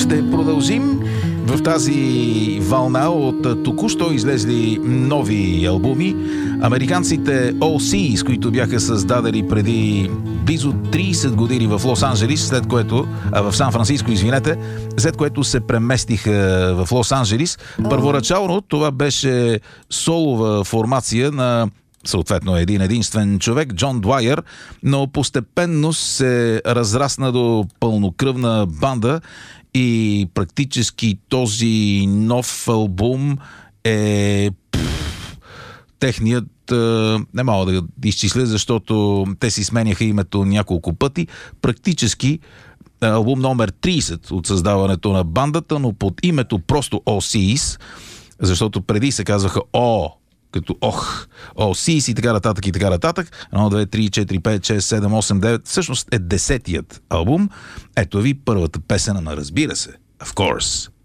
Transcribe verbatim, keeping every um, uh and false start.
Ще продължим в тази вълна от току-що излезли нови албуми. Американците All Seas, които бяха създадени преди близо трийсет години в Лос-Анджелис, след което, а в Сан-Франциско, извинете, след което се преместиха в Лос-Анджелис. Първоначално това беше солова формация на съответно един единствен човек, Джон Двайер, но постепенно се разрасна до пълнокръвна банда и практически този нов албум е пфф, техният, не мога да изчисля, защото те си сменяха името няколко пъти, практически албум номер трийсет от създаването на бандата, но под името просто All Seas, защото преди се казваха О, като ох, All Seas и така нататък и така нататък. едно, две, три, четири, пет, шест, седем, осем, девет. Всъщност е десетият албум. Ето ви първата песен на, разбира се, Of Course.